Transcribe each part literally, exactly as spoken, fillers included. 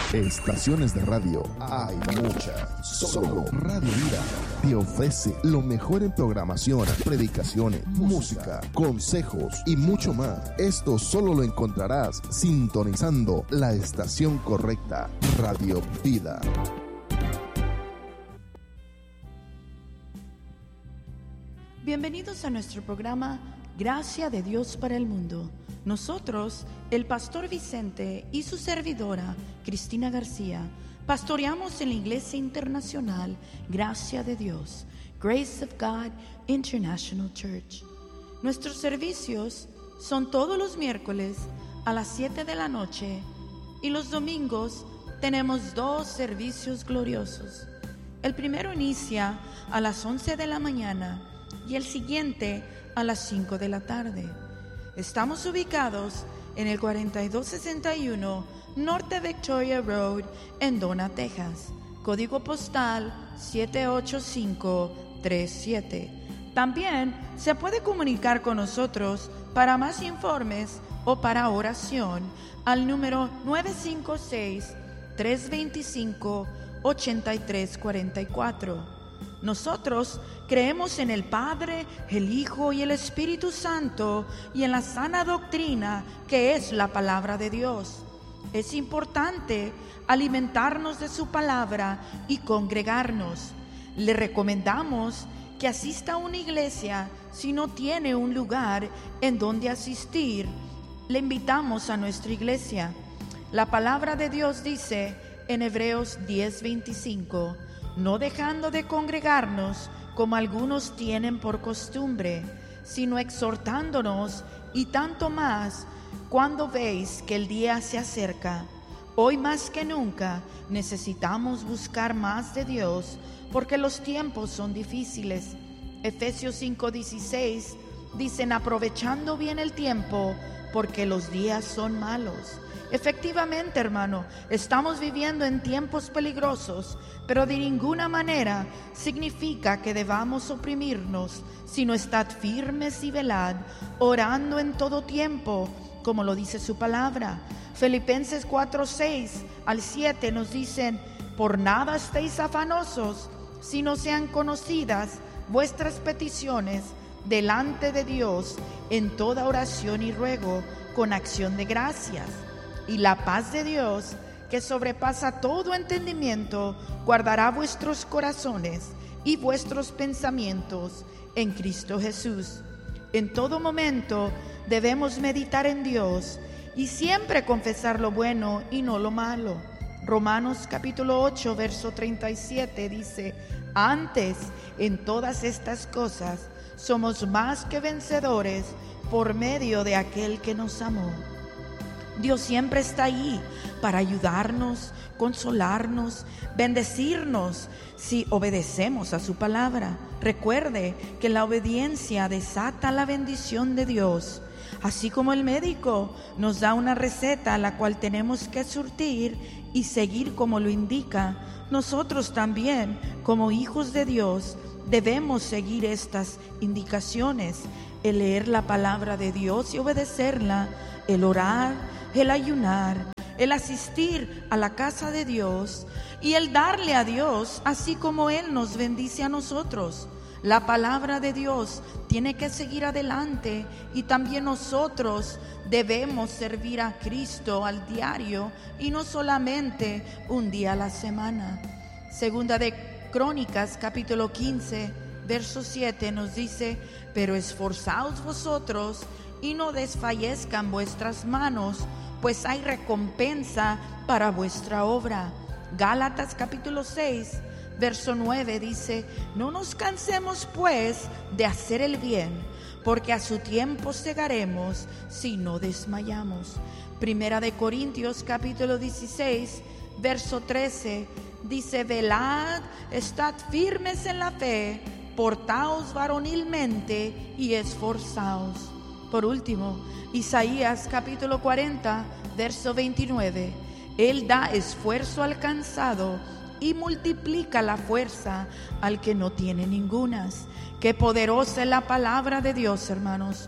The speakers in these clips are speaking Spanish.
Estaciones de radio hay muchas. Solo Radio Vida te ofrece lo mejor en programación, predicaciones, música, consejos y mucho más. Esto solo lo encontrarás sintonizando la estación correcta, Radio Vida. Bienvenidos a nuestro programa Gracia de Dios para el Mundo. Nosotros, el pastor Vicente y su servidora Cristina García, pastoreamos en la Iglesia Internacional Gracia de Dios, Grace of God International Church. Nuestros servicios son todos los miércoles a las siete de la noche y los domingos tenemos dos servicios gloriosos. El primero inicia a las once de la mañana y el siguiente a las cinco de la tarde. Estamos ubicados en el cuarenta y dos sesenta y uno Norte Victoria Road en Donna, Texas, código postal siete ocho cinco tres siete. También se puede comunicar con nosotros para más informes o para oración al número nueve cinco seis, tres dos cinco, ocho tres cuatro cuatro. Nosotros creemos en el Padre, el Hijo y el Espíritu Santo y en la sana doctrina que es la palabra de Dios. Es importante alimentarnos de su palabra y congregarnos. Le recomendamos que asista a una iglesia si no tiene un lugar en donde asistir. Le invitamos a nuestra iglesia. La palabra de Dios dice en Hebreos diez veinticinco: no dejando de congregarnos como algunos tienen por costumbre, sino exhortándonos, y tanto más cuando veis que el día se acerca. Hoy más que nunca necesitamos buscar más de Dios porque los tiempos son difíciles. Efesios cinco dieciséis dicen: aprovechando bien el tiempo porque los días son malos. Efectivamente, hermano, estamos viviendo en tiempos peligrosos, pero de ninguna manera significa que debamos oprimirnos, sino estad firmes y velad, orando en todo tiempo, como lo dice su palabra. Filipenses cuatro seis al siete nos dicen: por nada estéis afanosos, sino sean conocidas vuestras peticiones delante de Dios en toda oración y ruego con acción de gracias. Y la paz de Dios, que sobrepasa todo entendimiento, guardará vuestros corazones y vuestros pensamientos en Cristo Jesús. En todo momento debemos meditar en Dios y siempre confesar lo bueno y no lo malo. Romanos capítulo ocho, verso treinta y siete dice: antes, en todas estas cosas, somos más que vencedores por medio de aquel que nos amó. Dios siempre está ahí para ayudarnos, consolarnos, bendecirnos si obedecemos a su palabra. Recuerde que la obediencia desata la bendición de Dios. Así como el médico nos da una receta a la cual tenemos que surtir y seguir como lo indica, nosotros también, como hijos de Dios, debemos seguir estas indicaciones: el leer la palabra de Dios y obedecerla, el orar, el ayunar, el asistir a la casa de Dios y el darle a Dios así como Él nos bendice a nosotros. La palabra de Dios tiene que seguir adelante y también nosotros debemos servir a Cristo al diario y no solamente un día a la semana. Segunda de Crónicas capítulo quince verso siete nos dice: pero esforzaos vosotros y no desfallezcan vuestras manos, pues hay recompensa para vuestra obra. Gálatas capítulo seis, verso nueve dice: no nos cansemos pues de hacer el bien, porque a su tiempo segaremos si no desmayamos. Primera de Corintios capítulo dieciséis, verso trece dice: velad, estad firmes en la fe, portaos varonilmente y esforzaos. Por último, Isaías capítulo cuarenta, verso veintinueve: Él da esfuerzo al cansado y multiplica la fuerza al que no tiene ningunas. Qué poderosa es la palabra de Dios, hermanos.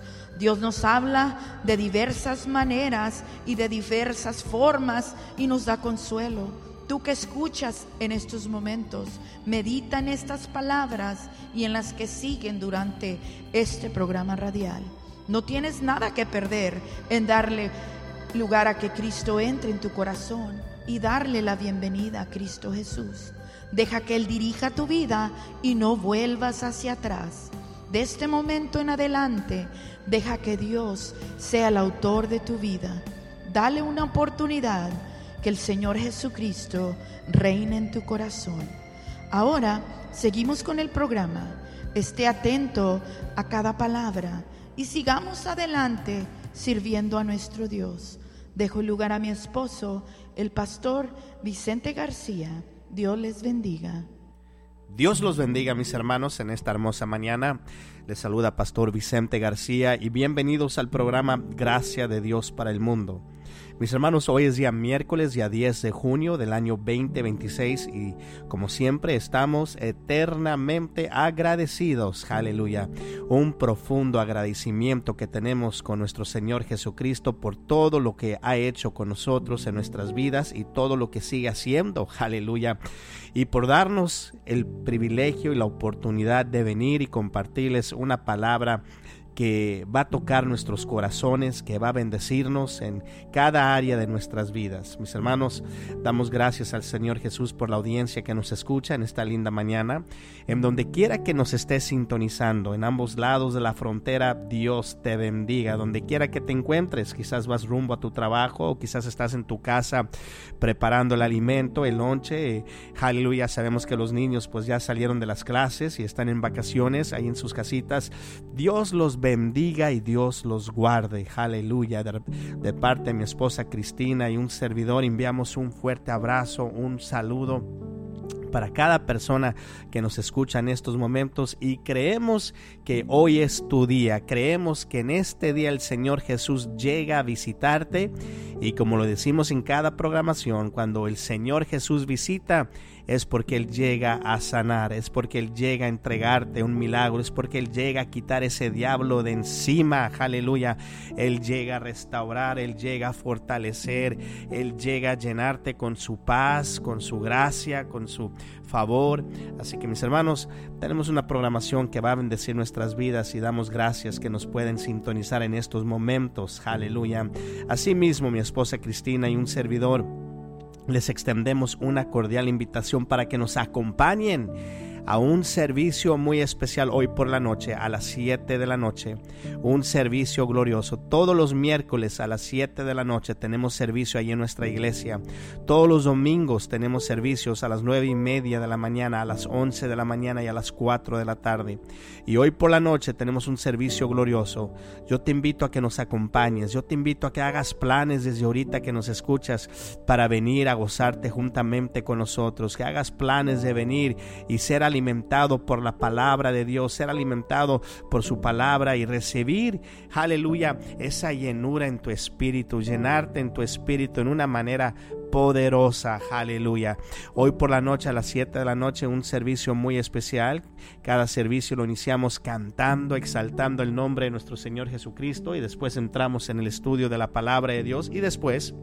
Dios nos habla de diversas maneras y de diversas formas y nos da consuelo. Tú que escuchas en estos momentos, medita en estas palabras y en las que siguen durante este programa radial. No tienes nada que perder en darle lugar a que Cristo entre en tu corazón y darle la bienvenida a Cristo Jesús. Deja que Él dirija tu vida y no vuelvas hacia atrás. De este momento en adelante, deja que Dios sea el autor de tu vida. Dale una oportunidad, que el Señor Jesucristo reine en tu corazón. Ahora seguimos con el programa. Esté atento a cada palabra y sigamos adelante sirviendo a nuestro Dios. Dejo el lugar a mi esposo, el pastor Vicente García. Dios les bendiga. Dios los bendiga, mis hermanos, en esta hermosa mañana. Les saluda Pastor Vicente García y bienvenidos al programa Gracia de Dios para el Mundo. Mis hermanos, hoy es día miércoles, día diez de junio del año veinte veintiséis y como siempre estamos eternamente agradecidos, aleluya. Un profundo agradecimiento que tenemos con nuestro Señor Jesucristo por todo lo que ha hecho con nosotros en nuestras vidas y todo lo que sigue haciendo, aleluya. Y por darnos el privilegio y la oportunidad de venir y compartirles una palabra que va a tocar nuestros corazones, que va a bendecirnos en cada área de nuestras vidas. Mis hermanos, damos gracias al Señor Jesús por la audiencia que nos escucha en esta linda mañana. En donde quiera que nos estés sintonizando, en ambos lados de la frontera, Dios te bendiga. Donde quiera que te encuentres, quizás vas rumbo a tu trabajo o quizás estás en tu casa preparando el alimento, el lonche. Aleluya, sabemos que los niños pues ya salieron de las clases y están en vacaciones ahí en sus casitas. Dios los bendiga y Dios los guarde, aleluya. De, de parte de mi esposa Cristina y un servidor enviamos un fuerte abrazo, un saludo para cada persona que nos escucha en estos momentos y creemos que hoy es tu día, creemos que en este día el Señor Jesús llega a visitarte y como lo decimos en cada programación, cuando el Señor Jesús visita es porque Él llega a sanar, es porque Él llega a entregarte un milagro, es porque Él llega a quitar ese diablo de encima, aleluya. Él llega a restaurar, Él llega a fortalecer, Él llega a llenarte con su paz, con su gracia, con su favor. Así que mis hermanos, tenemos una programación que va a bendecir nuestras vidas y damos gracias que nos pueden sintonizar en estos momentos, aleluya. Asimismo, mi esposa Cristina y un servidor les extendemos una cordial invitación para que nos acompañen a un servicio muy especial hoy por la noche a las siete de la noche, un servicio glorioso. Todos los miércoles a las siete de la noche tenemos servicio ahí en nuestra iglesia. Todos los domingos tenemos servicios a las nueve y media de la mañana, a las once de la mañana y a las cuatro de la tarde. Y hoy por la noche tenemos un servicio glorioso. Yo te invito a que nos acompañes, yo te invito a que hagas planes desde ahorita que nos escuchas para venir a gozarte juntamente con nosotros, que hagas planes de venir y ser alimentado por la palabra de Dios, ser alimentado por su palabra y recibir, aleluya, esa llenura en tu espíritu, llenarte en tu espíritu en una manera poderosa, aleluya. Hoy por la noche a las siete de la noche un servicio muy especial. Cada servicio lo iniciamos cantando, exaltando el nombre de nuestro Señor Jesucristo y después entramos en el estudio de la palabra de Dios y después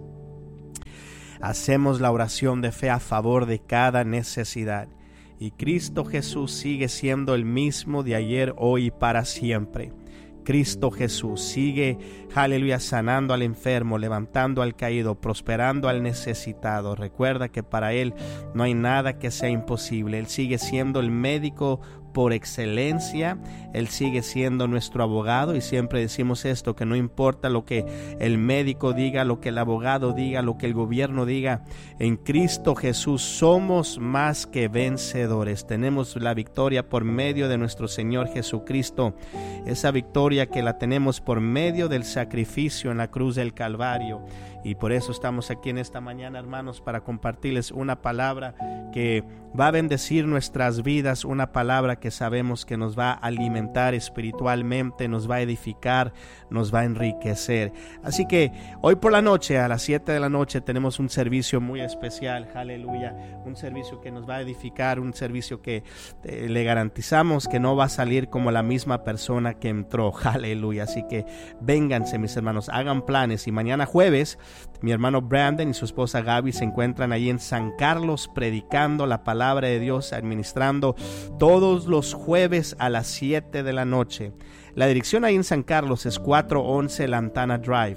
hacemos la oración de fe a favor de cada necesidad. Y Cristo Jesús sigue siendo el mismo de ayer, hoy y para siempre. Cristo Jesús sigue, aleluya, sanando al enfermo, levantando al caído, prosperando al necesitado. Recuerda que para Él no hay nada que sea imposible. Él sigue siendo el médico por excelencia, Él sigue siendo nuestro abogado y siempre decimos esto, que no importa lo que el médico diga, lo que el abogado diga, lo que el gobierno diga, en Cristo Jesús somos más que vencedores. Tenemos la victoria por medio de nuestro Señor Jesucristo, esa victoria que la tenemos por medio del sacrificio en la cruz del Calvario. Y por eso estamos aquí en esta mañana, hermanos, para compartirles una palabra que va a bendecir nuestras vidas, una palabra que que sabemos que nos va a alimentar espiritualmente, nos va a edificar, nos va a enriquecer. Así que hoy por la noche, a las siete de la noche, tenemos un servicio muy especial, aleluya, un servicio que nos va a edificar, un servicio que eh, le garantizamos que no va a salir como la misma persona que entró, aleluya. Así que vénganse, mis hermanos, hagan planes. Y mañana jueves, mi hermano Brandon y su esposa Gaby se encuentran ahí en San Carlos predicando la palabra de Dios, administrando todos los jueves a las siete de la noche. La dirección ahí en San Carlos es cuatrocientos once Lantana Drive,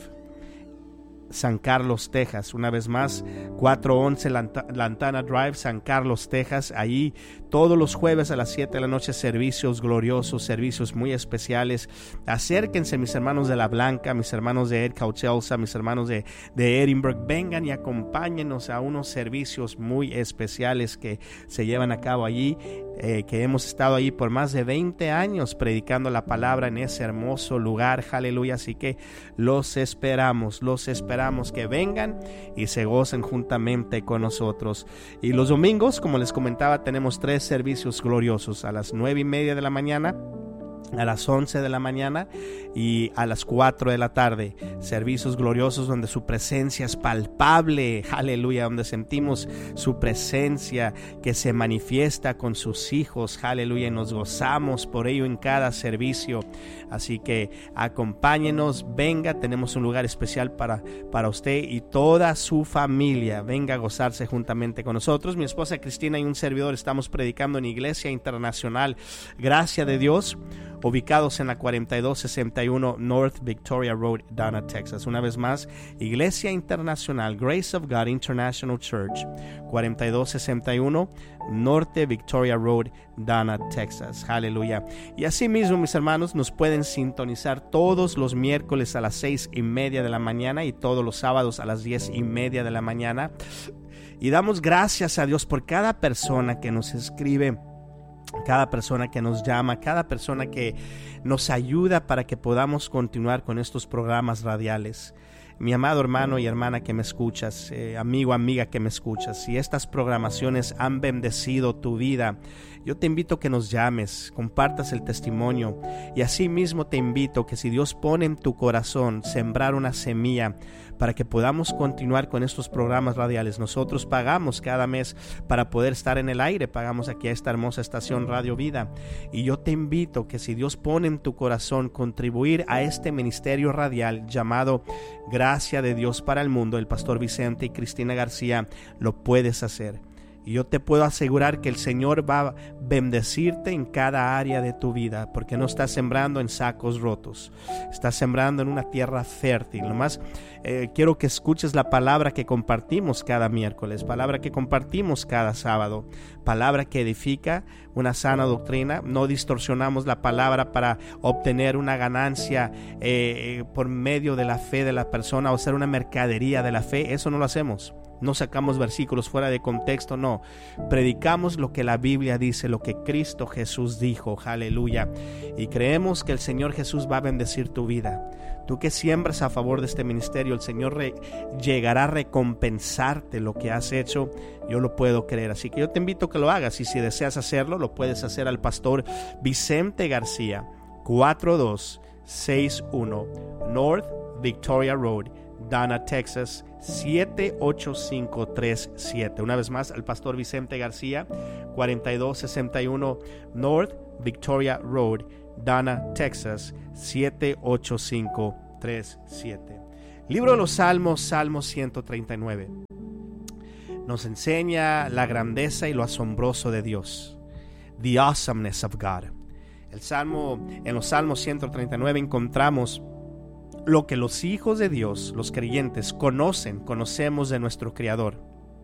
San Carlos, Texas. Una vez más, cuatrocientos once Lantana Drive, San Carlos, Texas. Ahí todos los jueves a las siete de la noche, servicios gloriosos, servicios muy especiales. Acérquense, mis hermanos de La Blanca, mis hermanos de Ed Cauchelsa, mis hermanos de, de Edinburgh. Vengan y acompáñenos a unos servicios muy especiales que se llevan a cabo allí, eh, que hemos estado allí por más de veinte años predicando la palabra en ese hermoso lugar, aleluya. Así que los esperamos, los esperamos que vengan y se gocen juntamente con nosotros. Y los domingos, como les comentaba, tenemos tres servicios gloriosos: a las nueve y media de la mañana, a las once de la mañana y a las cuatro de la tarde. Servicios gloriosos donde su presencia es palpable, aleluya, donde sentimos su presencia que se manifiesta con sus hijos, aleluya, y nos gozamos por ello en cada servicio. Así que acompáñenos, venga, tenemos un lugar especial para, para usted y toda su familia. Venga a gozarse juntamente con nosotros. Mi esposa Cristina y un servidor estamos predicando en Iglesia Internacional Gracia de Dios, ubicados en la cuarenta y dos sesenta y uno North Victoria Road, Donna, Texas. Una vez más, Iglesia Internacional Grace of God International Church, cuarenta y dos sesenta y uno Norte Victoria Road, Donna, Texas. Aleluya. Y así mismo, mis hermanos, nos pueden sintonizar todos los miércoles a las seis y media de la mañana y todos los sábados a las diez y media de la mañana. Y damos gracias a Dios por cada persona que nos escribe, cada persona que nos llama, cada persona que nos ayuda para que podamos continuar con estos programas radiales. Mi amado hermano y hermana que me escuchas, eh, amigo, amiga que me escuchas, si estas programaciones han bendecido tu vida, yo te invito a que nos llames, compartas el testimonio, y así mismo te invito que si Dios pone en tu corazón sembrar una semilla para que podamos continuar con estos programas radiales. Nosotros pagamos cada mes para poder estar en el aire, pagamos aquí a esta hermosa estación Radio Vida, y yo te invito que si Dios pone en tu corazón contribuir a este ministerio radial llamado Gracia de Dios para el Mundo, el pastor Vicente y Cristina García, lo puedes hacer. Y yo te puedo asegurar que el Señor va a bendecirte en cada área de tu vida, porque no estás sembrando en sacos rotos, estás sembrando en una tierra fértil. Nomás eh, quiero que escuches la palabra que compartimos cada miércoles, palabra que compartimos cada sábado, palabra que edifica, una sana doctrina. No distorsionamos la palabra para obtener una ganancia eh, por medio de la fe de la persona o ser una mercadería de la fe. Eso no lo hacemos. No sacamos versículos fuera de contexto, no. Predicamos lo que la Biblia dice, lo que Cristo Jesús dijo, aleluya. Y creemos que el Señor Jesús va a bendecir tu vida. Tú que siembras a favor de este ministerio, el Señor re- llegará a recompensarte lo que has hecho. Yo lo puedo creer, así que yo te invito a que lo hagas. Y si deseas hacerlo, lo puedes hacer al pastor Vicente García, cuatro dos seis uno North Victoria Road, Donna, Texas, siete ocho cinco tres siete. Una vez más, al pastor Vicente García, cuarenta y dos sesenta y uno North Victoria Road, Donna, Texas, siete ocho cinco tres siete. Libro de los Salmos, Salmo ciento treinta y nueve. Nos enseña la grandeza y lo asombroso de Dios. The awesomeness of God. El Salmo, en los Salmos ciento treinta y nueve encontramos lo que los hijos de Dios, los creyentes, conocen, conocemos de nuestro Creador.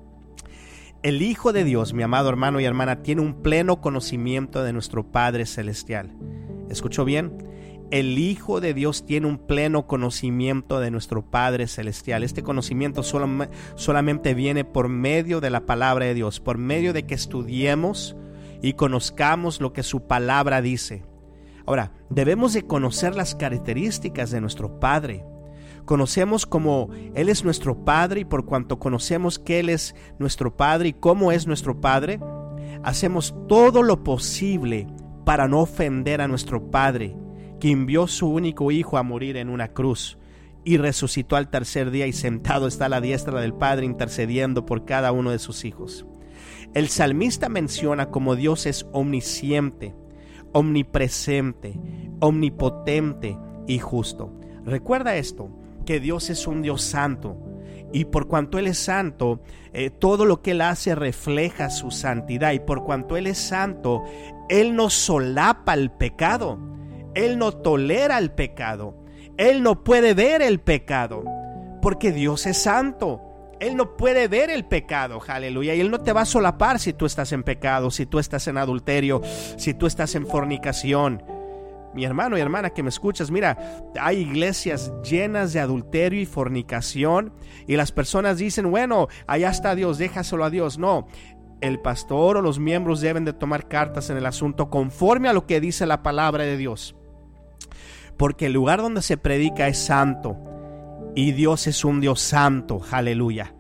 El Hijo de Dios, mi amado hermano y hermana, tiene un pleno conocimiento de nuestro Padre Celestial. ¿Escuchó bien? El Hijo de Dios tiene un pleno conocimiento de nuestro Padre Celestial. Este conocimiento solo, solamente viene por medio de la palabra de Dios, por medio de que estudiemos y conozcamos lo que su palabra dice. Ahora, debemos de conocer las características de nuestro Padre. Conocemos cómo Él es nuestro Padre, y por cuanto conocemos que Él es nuestro Padre y cómo es nuestro Padre, hacemos todo lo posible para no ofender a nuestro Padre, que envió su único Hijo a morir en una cruz y resucitó al tercer día y sentado está a la diestra del Padre intercediendo por cada uno de sus hijos. El salmista menciona cómo Dios es omnisciente, omnipresente, omnipotente y justo. Recuerda esto, que Dios es un Dios santo, y por cuanto Él es santo, eh, todo lo que Él hace refleja su santidad, y por cuanto Él es santo, Él no solapa el pecado, Él no tolera el pecado, Él no puede ver el pecado, porque Dios es santo. Él no puede ver el pecado, aleluya, y Él no te va a solapar si tú estás en pecado, si tú estás en adulterio, si tú estás en fornicación. Mi hermano y hermana que me escuchas, mira, hay iglesias llenas de adulterio y fornicación, y las personas dicen, bueno, allá está Dios, déjaselo a Dios. No, el pastor o los miembros deben de tomar cartas en el asunto conforme a lo que dice la palabra de Dios, porque el lugar donde se predica es santo, y Dios es un Dios santo, aleluya.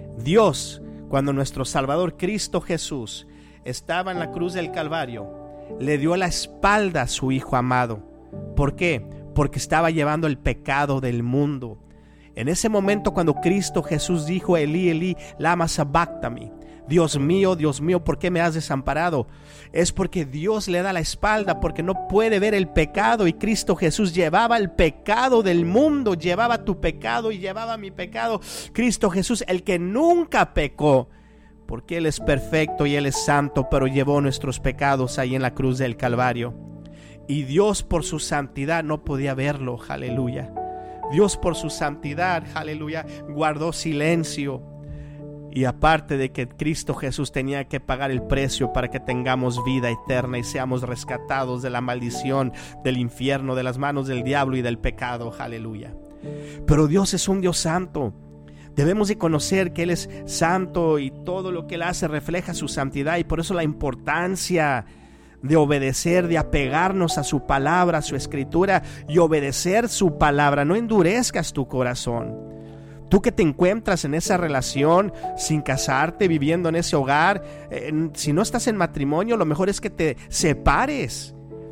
Dios, cuando nuestro Salvador Cristo Jesús estaba en la cruz del Calvario, le dio la espalda a su Hijo amado. ¿Por qué? Porque estaba llevando el pecado del mundo. En ese momento, cuando Cristo Jesús dijo, Elí, Elí, lama sabactami, Dios mío, Dios mío, ¿por qué me has desamparado? Es porque Dios le da la espalda, porque no puede ver el pecado, y Cristo Jesús llevaba el pecado del mundo, llevaba tu pecado y llevaba mi pecado. Cristo Jesús, el que nunca pecó, porque Él es perfecto y Él es santo, pero llevó nuestros pecados ahí en la cruz del Calvario. Y Dios por su santidad no podía verlo, aleluya. Dios por su santidad, aleluya, guardó silencio. Y aparte de que Cristo Jesús tenía que pagar el precio para que tengamos vida eterna y seamos rescatados de la maldición del infierno, de las manos del diablo y del pecado, aleluya. Pero Dios es un Dios santo. Debemos de conocer que Él es santo y todo lo que Él hace refleja su santidad, y por eso la importancia de obedecer, de apegarnos a su palabra, a su escritura, y obedecer su palabra. No endurezcas tu corazón. Tú que te encuentras en esa relación sin casarte, viviendo en ese hogar, eh, si no estás en matrimonio, lo mejor es que te separes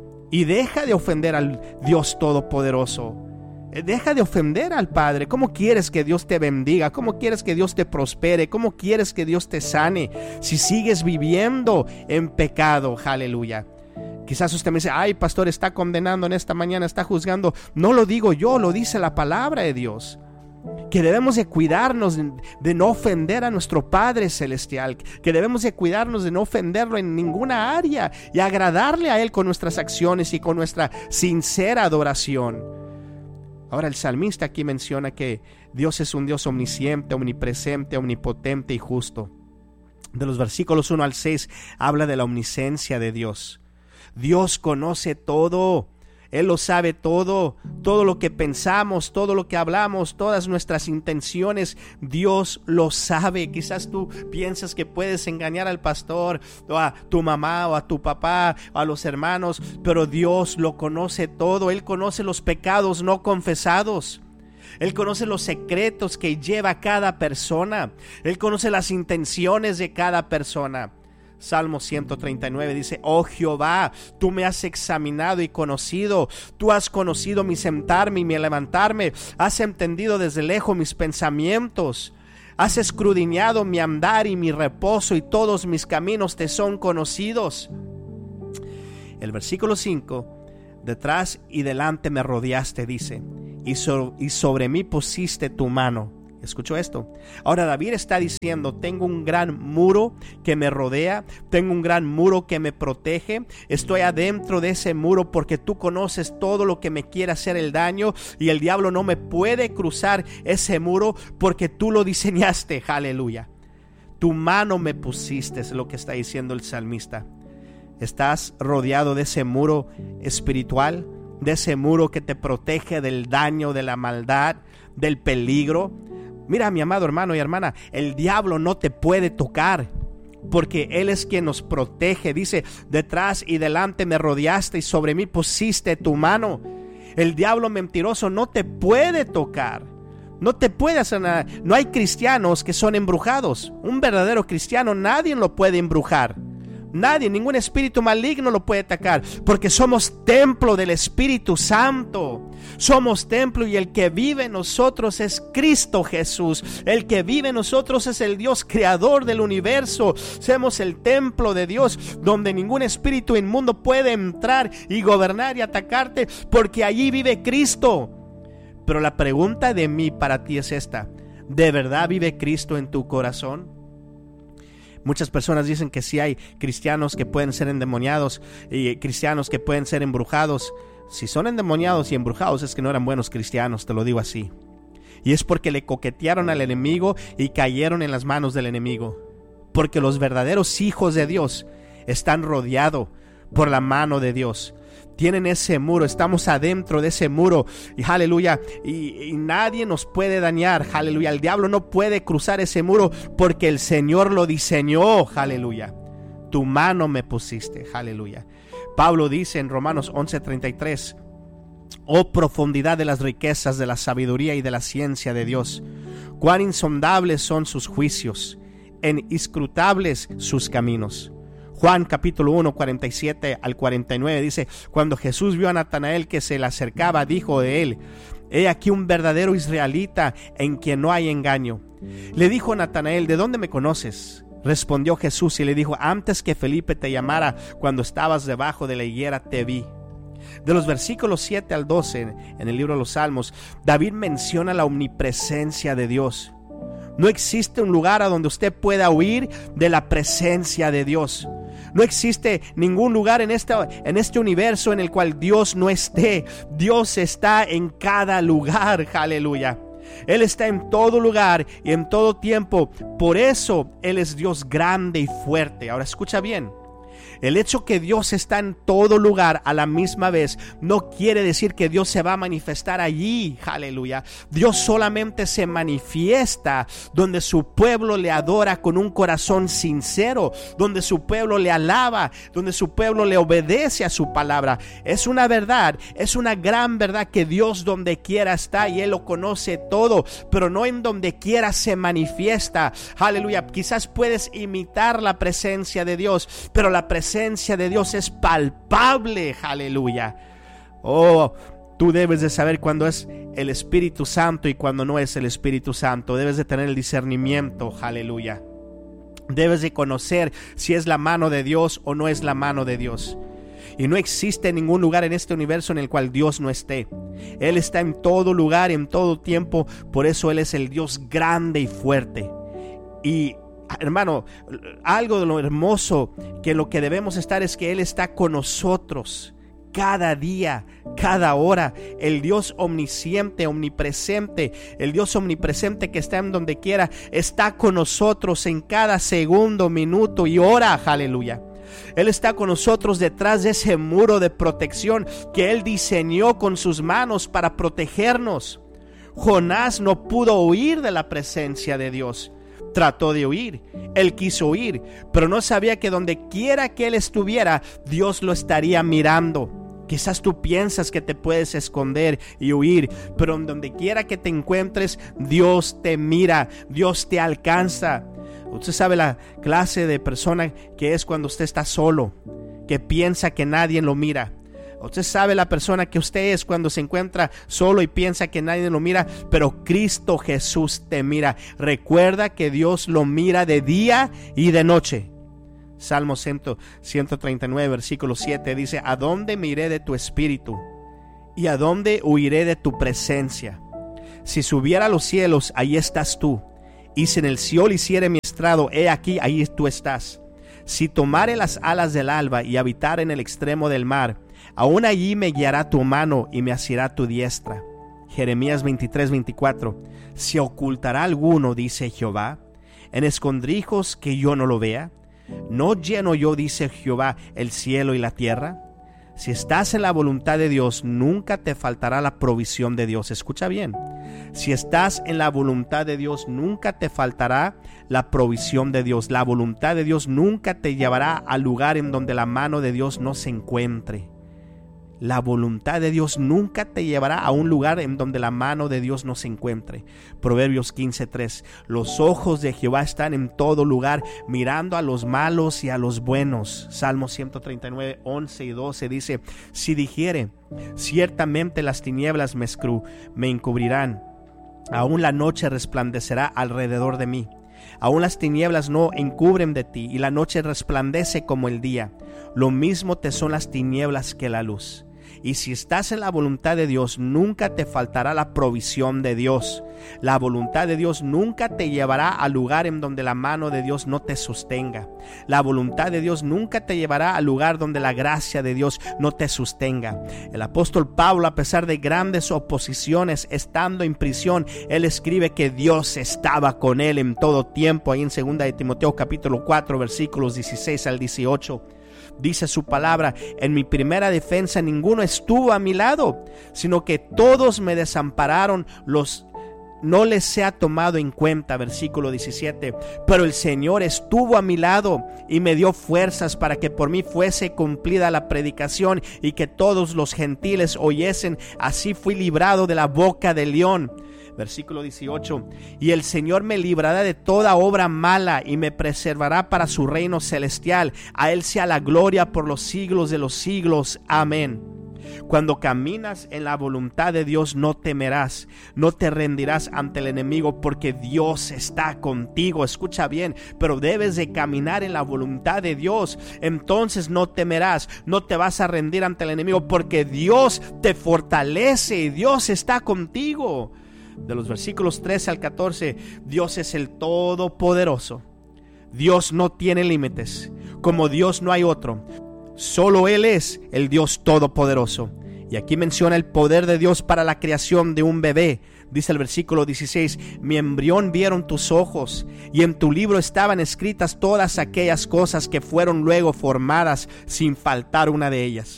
y deja de ofender al Dios Todopoderoso. Deja de ofender al Padre. ¿Cómo quieres que Dios te bendiga? ¿Cómo quieres que Dios te prospere? ¿Cómo quieres que Dios te sane si sigues viviendo en pecado? Aleluya. Quizás usted me dice, ay, pastor, está condenando en esta mañana, está juzgando. No lo digo yo, lo dice la palabra de Dios. Que debemos de cuidarnos de no ofender a nuestro Padre Celestial, que debemos de cuidarnos de no ofenderlo en ninguna área y agradarle a Él con nuestras acciones y con nuestra sincera adoración. Ahora el salmista aquí menciona que Dios es un Dios omnisciente, omnipresente, omnipotente y justo. De los versículos uno al seis habla de la omnisciencia de Dios. Dios conoce todo. Él lo sabe todo, todo lo que pensamos, todo lo que hablamos, todas nuestras intenciones, Dios lo sabe. Quizás tú piensas que puedes engañar al pastor, o a tu mamá, o a tu papá, o a los hermanos, pero Dios lo conoce todo. Él conoce los pecados no confesados. Él conoce los secretos que lleva cada persona. Él conoce las intenciones de cada persona. Salmo ciento treinta y nueve dice, oh Jehová, tú me has examinado y conocido, tú has conocido mi sentarme y mi levantarme, has entendido desde lejos mis pensamientos, has escudriñado mi andar y mi reposo, y todos mis caminos te son conocidos. El versículo cinco, detrás y delante me rodeaste, dice, y, so, y sobre mí pusiste tu mano. Escucho esto. Ahora David está diciendo, tengo un gran muro que me rodea, tengo un gran muro que me protege, estoy adentro de ese muro porque tú conoces todo lo que me quiere hacer el daño, y el diablo no me puede cruzar ese muro porque tú lo diseñaste, aleluya. Tu mano me pusiste, es lo que está diciendo el salmista. Estás rodeado de ese muro espiritual, de ese muro que te protege del daño, de la maldad, del peligro. Mira, mi amado hermano y hermana, el diablo no te puede tocar porque Él es quien nos protege. Dice, detrás y delante me rodeaste y sobre mí pusiste tu mano. El diablo mentiroso no te puede tocar, no te puede hacer nada. No hay cristianos que son embrujados. Un verdadero cristiano nadie lo puede embrujar. Nadie, ningún espíritu maligno lo puede atacar, porque somos templo del Espíritu Santo. Somos templo y el que vive en nosotros es Cristo Jesús. El que vive en nosotros es el Dios creador del universo. Somos el templo de Dios, donde ningún espíritu inmundo puede entrar y gobernar y atacarte, porque allí vive Cristo. Pero la pregunta de mí para ti es esta: ¿de verdad vive Cristo en tu corazón? Muchas personas dicen que sí hay cristianos que pueden ser endemoniados y cristianos que pueden ser embrujados. Si son endemoniados y embrujados es que no eran buenos cristianos, te lo digo así. Y es porque le coquetearon al enemigo y cayeron en las manos del enemigo. Porque los verdaderos hijos de Dios están rodeados por la mano de Dios. Tienen ese muro, estamos adentro de ese muro, y aleluya, y, y nadie nos puede dañar, aleluya. El diablo no puede cruzar ese muro porque el Señor lo diseñó, aleluya. Tu mano me pusiste, aleluya. Pablo dice en Romanos once treinta y tres: oh profundidad de las riquezas de la sabiduría y de la ciencia de Dios, cuán insondables son sus juicios, inescrutables sus caminos. Juan capítulo uno, cuarenta y siete al cuarenta y nueve dice: cuando Jesús vio a Natanael que se le acercaba, dijo de él: he aquí un verdadero israelita en quien no hay engaño. Le dijo Natanael: ¿de dónde me conoces? Respondió Jesús y le dijo: antes que Felipe te llamara, cuando estabas debajo de la higuera, te vi. De los versículos siete al doce en el libro de los Salmos, David menciona la omnipresencia de Dios. No existe un lugar a donde usted pueda huir de la presencia de Dios. No existe ningún lugar en este, en este universo en el cual Dios no esté. Dios está en cada lugar, aleluya. Él está en todo lugar y en todo tiempo. Por eso Él es Dios grande y fuerte. Ahora escucha bien. El hecho que Dios está en todo lugar a la misma vez no quiere decir que Dios se va a manifestar allí, aleluya. Dios solamente se manifiesta donde su pueblo le adora con un corazón sincero, donde su pueblo le alaba, donde su pueblo le obedece a su palabra. Es una verdad, es una gran verdad que Dios donde quiera está y Él lo conoce todo, pero no en donde quiera se manifiesta, aleluya. Quizás puedes imitar la presencia de Dios, pero la presencia presencia de Dios es palpable, aleluya. Oh, tú debes de saber cuando es el Espíritu Santo y cuando no es el Espíritu Santo. Debes de tener el discernimiento, aleluya. Debes de conocer si es la mano de Dios o no es la mano de Dios. Y no existe ningún lugar en este universo en el cual Dios no esté. Él está en todo lugar, en todo tiempo. Por eso Él es el Dios grande y fuerte. Y hermano, algo de lo hermoso que lo que debemos estar es que Él está con nosotros cada día, cada hora. El Dios omnisciente, omnipresente, el Dios omnipresente que está en donde quiera, está con nosotros en cada segundo, minuto y hora, aleluya. Él está con nosotros detrás de ese muro de protección que Él diseñó con sus manos para protegernos. Jonás no pudo huir de la presencia de Dios. Trató de huir, él quiso huir, pero no sabía que donde quiera que él estuviera, Dios lo estaría mirando. Quizás tú piensas que te puedes esconder y huir, pero en donde quiera que te encuentres, Dios te mira, Dios te alcanza. Usted sabe la clase de persona que es cuando usted está solo, que piensa que nadie lo mira. Usted sabe la persona que usted es cuando se encuentra solo y piensa que nadie lo mira, pero Cristo Jesús te mira. Recuerda que Dios lo mira de día y de noche. Salmo ciento treinta y nueve, versículo siete dice: ¿a dónde me iré de tu espíritu? ¿Y a dónde huiré de tu presencia? Si subiera a los cielos, ahí estás tú. Y si en el Seol hiciere mi estrado, he aquí, ahí tú estás. Si tomare las alas del alba y habitar en el extremo del mar, aún allí me guiará tu mano y me asirá tu diestra. Jeremías veintitrés, veinticuatro. ¿Se ocultará alguno, dice Jehová, en escondrijos que yo no lo vea? ¿No lleno yo, dice Jehová, el cielo y la tierra? Si estás en la voluntad de Dios, nunca te faltará la provisión de Dios. Escucha bien. Si estás en la voluntad de Dios, nunca te faltará la provisión de Dios. La voluntad de Dios nunca te llevará al lugar en donde la mano de Dios no se encuentre. La voluntad de Dios nunca te llevará a un lugar en donde la mano de Dios no se encuentre. Proverbios quince tres. Los ojos de Jehová están en todo lugar, mirando a los malos y a los buenos. Salmo ciento treinta y nueve, once y doce dice: si dijere, ciertamente las tinieblas me, escru, me encubrirán, aún la noche resplandecerá alrededor de mí. Aún las tinieblas no encubren de ti, y la noche resplandece como el día. Lo mismo te son las tinieblas que la luz. Y si estás en la voluntad de Dios, nunca te faltará la provisión de Dios. La voluntad de Dios nunca te llevará al lugar en donde la mano de Dios no te sostenga. La voluntad de Dios nunca te llevará al lugar donde la gracia de Dios no te sostenga. El apóstol Pablo, a pesar de grandes oposiciones, estando en prisión, él escribe que Dios estaba con él en todo tiempo. Ahí en segunda de Timoteo capítulo cuatro, versículos dieciséis al dieciocho. Dice su palabra: en mi primera defensa ninguno estuvo a mi lado, sino que todos me desampararon, los no les se ha tomado en cuenta. Versículo diecisiete. Pero el Señor estuvo a mi lado y me dio fuerzas para que por mí fuese cumplida la predicación y que todos los gentiles oyesen. Así fui librado de la boca del león. Versículo dieciocho. Y el Señor me librará de toda obra mala y me preservará para su reino celestial. A Él sea la gloria por los siglos de los siglos. Amén. Cuando caminas en la voluntad de Dios, no temerás, no te rendirás ante el enemigo, porque Dios está contigo. Escucha bien, pero debes de caminar en la voluntad de Dios. Entonces no temerás, no te vas a rendir ante el enemigo, porque Dios te fortalece y Dios está contigo. De los versículos trece al catorce, Dios es el Todopoderoso. Dios no tiene límites. Como Dios no hay otro. Solo Él es el Dios Todopoderoso. Y aquí menciona el poder de Dios para la creación de un bebé. Dice el versículo dieciséis: mi embrión vieron tus ojos, y en tu libro estaban escritas todas aquellas cosas que fueron luego formadas, sin faltar una de ellas.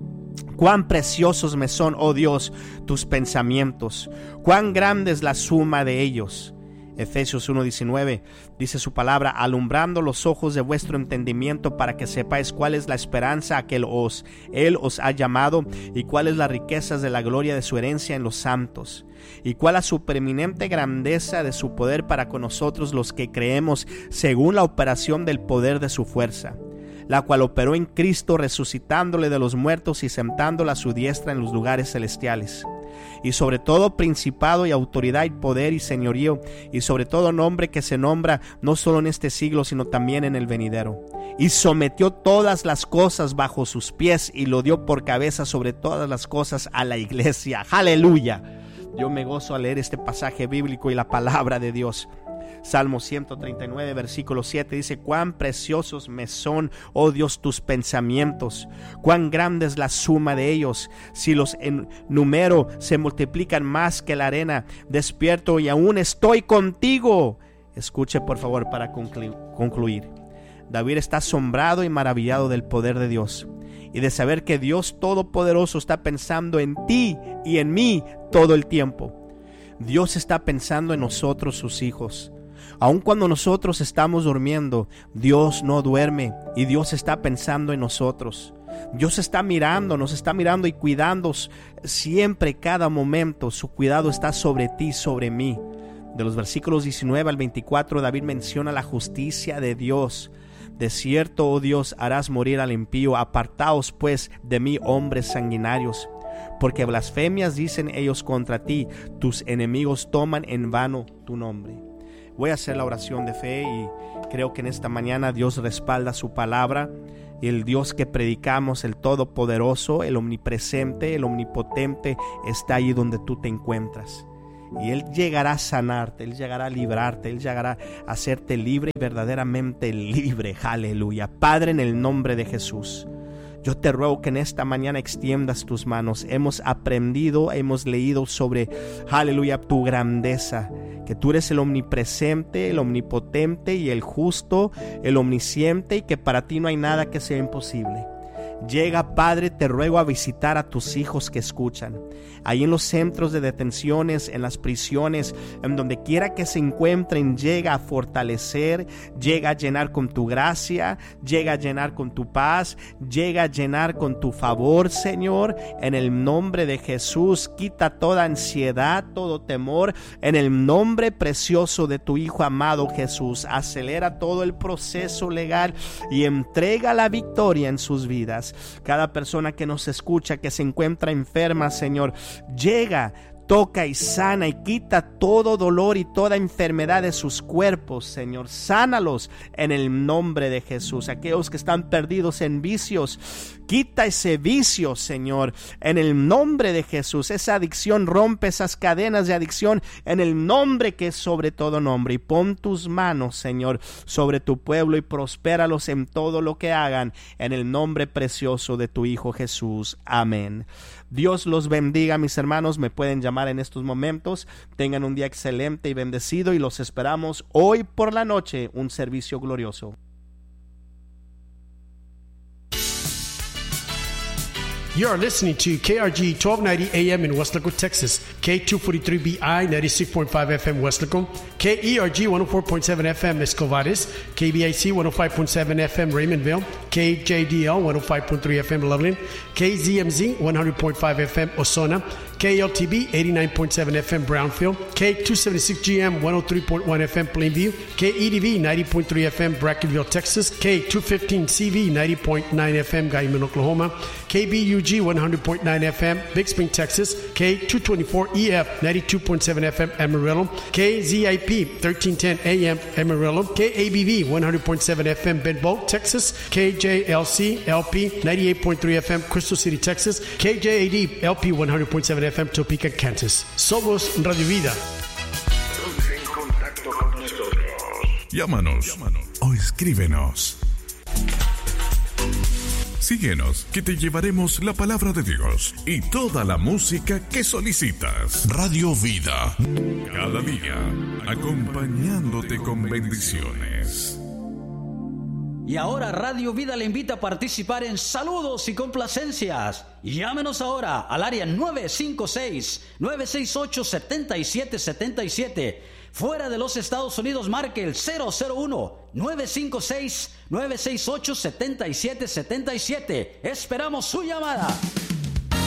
Cuán preciosos me son, oh Dios, tus pensamientos, cuán grande es la suma de ellos. Efesios uno diecinueve dice su palabra: alumbrando los ojos de vuestro entendimiento, para que sepáis cuál es la esperanza a que os, Él os ha llamado, y cuáles las riquezas de la gloria de su herencia en los santos, y cuál la supereminente grandeza de su poder para con nosotros los que creemos, según la operación del poder de su fuerza, la cual operó en Cristo, resucitándole de los muertos y sentándole a su diestra en los lugares celestiales. Y sobre todo principado y autoridad y poder y señorío, y sobre todo nombre que se nombra no solo en este siglo, sino también en el venidero. Y sometió todas las cosas bajo sus pies, y lo dio por cabeza sobre todas las cosas a la iglesia. ¡Aleluya! Yo me gozo al leer este pasaje bíblico y la palabra de Dios. Salmo ciento treinta y nueve, versículo siete dice: cuán preciosos me son, oh Dios, tus pensamientos, cuán grande es la suma de ellos. Si los enumero, se multiplican más que la arena. Despierto y aún estoy contigo. Escuche por favor para conclu- concluir. David está asombrado y maravillado del poder de Dios y de saber que Dios Todopoderoso está pensando en ti y en mí todo el tiempo. Dios está pensando en nosotros, sus hijos. Aun cuando nosotros estamos durmiendo, Dios no duerme y Dios está pensando en nosotros. Dios está mirando, nos está mirando y cuidando siempre, cada momento. Su cuidado está sobre ti, sobre mí. De los versículos diecinueve al veinticuatro, David menciona la justicia de Dios. De cierto, oh Dios, harás morir al impío. Apartaos pues de mí, hombres sanguinarios, porque blasfemias dicen ellos contra ti. Tus enemigos toman en vano tu nombre. Voy a hacer la oración de fe y creo que en esta mañana Dios respalda su palabra. Y el Dios que predicamos, el Todopoderoso, el Omnipresente, el Omnipotente, está ahí donde tú te encuentras. Y Él llegará a sanarte, Él llegará a librarte, Él llegará a hacerte libre y verdaderamente libre. Aleluya. Padre, en el nombre de Jesús, yo te ruego que en esta mañana extiendas tus manos. Hemos aprendido, hemos leído sobre, aleluya, tu grandeza, que tú eres el omnipresente, el omnipotente y el justo, el omnisciente, y que para ti no hay nada que sea imposible. Llega, Padre, te ruego a visitar a tus hijos que escuchan, ahí en los centros de detenciones, en las prisiones, en donde quiera que se encuentren. Llega a fortalecer, llega a llenar con tu gracia, llega a llenar con tu paz, llega a llenar con tu favor, Señor, en el nombre de Jesús. Quita toda ansiedad, todo temor, en el nombre precioso de tu Hijo amado Jesús. Acelera todo el proceso legal y entrega la victoria en sus vidas. Cada persona que nos escucha, que se encuentra enferma, Señor, llega, toca y sana y quita todo dolor y toda enfermedad de sus cuerpos, Señor. Sánalos en el nombre de Jesús. Aquellos que están perdidos en vicios, quita ese vicio, Señor, en el nombre de Jesús. Esa adicción, rompe esas cadenas de adicción en el nombre que es sobre todo nombre. Y pon tus manos, Señor, sobre tu pueblo y prospéralos en todo lo que hagan, en el nombre precioso de tu Hijo Jesús. Amén. Dios los bendiga, mis hermanos. Me pueden llamar en estos momentos. Tengan un día excelente y bendecido, y los esperamos hoy por la noche, un servicio glorioso. You are listening to K R G twelve ninety A M in Weslaco, Texas, K two forty-three B I ninety-six point five F M Weslaco, K E R G one oh four point seven F M Escovares, K B I C one oh five point seven F M Raymondville, K J D L one oh five point three F M Loveland, K Z M Z one hundred point five F M Osona, K L T B eighty-nine point seven F M Brownfield, K two seventy-six G M one oh three point one F M Plainview, K E D V ninety point three F M Brackenville, Texas, K two fifteen C V ninety point nine F M Guyman, Oklahoma, K B U G one hundred point nine F M Big Spring, Texas, K two twenty-four E F ninety-two point seven F M Amarillo, K Z I P thirteen ten A M Amarillo, K A B V one hundred point seven F M Bedboe, Texas, K J L C L P ninety-eight point three F M Crystal City, Texas, K J A D L P one hundred point seven F M Topeka, Kansas. Somos Radio Vida. Ponte en contacto con nosotros. Llámanos, Llámanos o escríbenos. Síguenos, que te llevaremos la palabra de Dios y toda la música que solicitas. Radio Vida, cada día acompañándote con bendiciones. Y ahora Radio Vida le invita a participar en saludos y complacencias. Llámenos ahora al área nueve cinco seis, nueve seis ocho, siete siete siete siete. Fuera de los Estados Unidos, marque el cero cero uno, nueve cinco seis, nueve seis ocho, siete siete siete siete. Esperamos su llamada.